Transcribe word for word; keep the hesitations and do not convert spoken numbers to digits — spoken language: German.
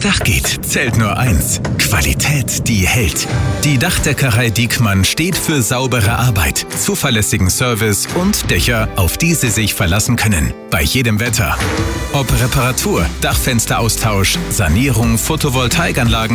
Dach geht, zählt nur eins: Qualität, die hält. Die Dachdeckerei Diekmann steht für saubere Arbeit, zuverlässigen Service und Dächer, auf die Sie sich verlassen können. Bei jedem Wetter. Ob Reparatur, Dachfensteraustausch, Sanierung, Photovoltaikanlagen